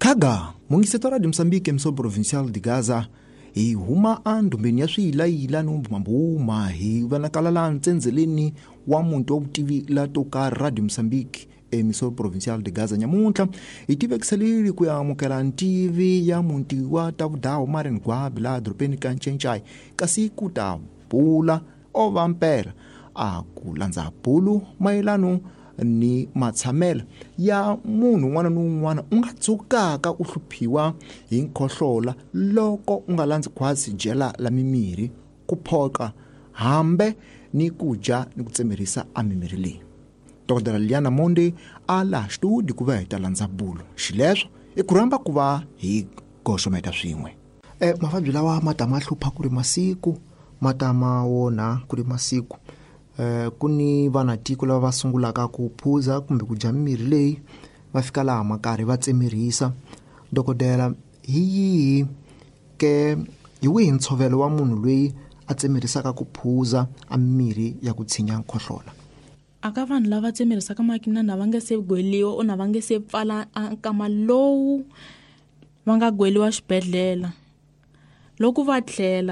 Khaga mungiseto Radio Msambiki emso provincial de Gaza hi huma andumbeni ya swiyilayila no mambuma hi vanakala la ntsenzeleni wa muntu wa vutivi la toka Radio Msambiki emiso provincial de Gaza nyamuntlha hi tivekselili ku ya amukela ntivi ya munti wa tavudawu Maren Gwabi la dropeni ka Nchenchai kasi ku ta bula ovampera a ku landza bulu mayelano ni matshamela ya munhu un'wana na un'wana u nga tsukaka u hluphiwa hi nkhohlola loko u nga landzi khwasi jela la mimiri ku phoqa hambe ni ku dya ni ku tsemerisa a mimiri leyi. Dr. Liana Monde a la studio ku va hi ta landza bulu xileswo i ku rhamba ku va hi goxometa swin'we. Mavabyi lawa matama hlupha ku ri masiku matama wona ku ri masiku kuni vana tiko lava va sungulaka ku phuza kumbe ku dya mirhi leyi va fika laha makarhi va tsemerisa. Dokodela hi wihi ntshovelo wa munhu loyi a tsemerisaka ku phuza a mirhi ya ku tshinya nkhohlola? Aka vanhu lava tsemerisaka makina na va nga se gweliwa o na va nga se pfala nkama lowu va nga gweliwa xibedhlele loko va tlhela